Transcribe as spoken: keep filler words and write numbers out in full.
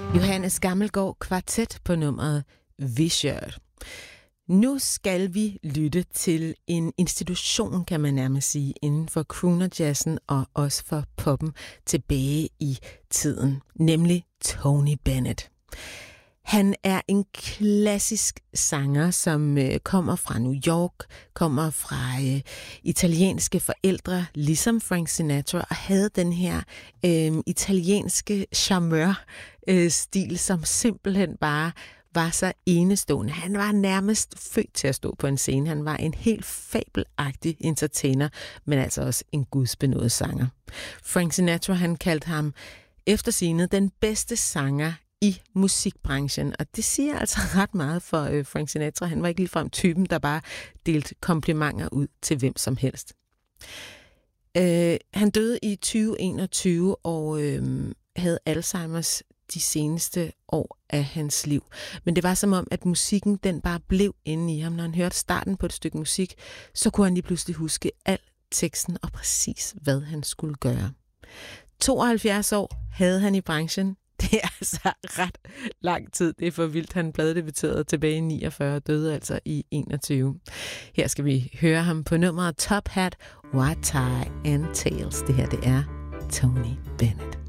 Johannes Gammelgaard Kvartet på nummeret Visual. Nu skal vi lytte til en institution, kan man nærmest sige, inden for crooner-jazzen og også for poppen tilbage i tiden, nemlig Tony Bennett. Han er en klassisk sanger, som øh, kommer fra New York, kommer fra øh, italienske forældre, ligesom Frank Sinatra, og havde den her øh, italienske charmeur-stil, øh, som simpelthen bare var så enestående. Han var nærmest født til at stå på en scene. Han var en helt fabelagtig entertainer, men altså også en gudsbenådet sanger. Frank Sinatra, han kaldte ham eftersigende den bedste sanger i musikbranchen, og det siger altså ret meget for øh, Frank Sinatra. Han var ikke ligefrem typen, der bare delte komplimenter ud til hvem som helst. Øh, han døde i tyve enogtyve og øh, havde Alzheimers de seneste år af hans liv. Men det var som om, at musikken den bare blev inde i ham. Når han hørte starten på et stykke musik, så kunne han lige pludselig huske al teksten og præcis, hvad han skulle gøre. tooghalvfjerds år havde han i branchen. Det er altså ret lang tid. Det er for vildt. Han pladedebuterede tilbage i niogfyrre og døde altså i enogtyve. Her skal vi høre ham på nummeret Top Hat, White Tie and Tails. Det her, det er Tony Bennett.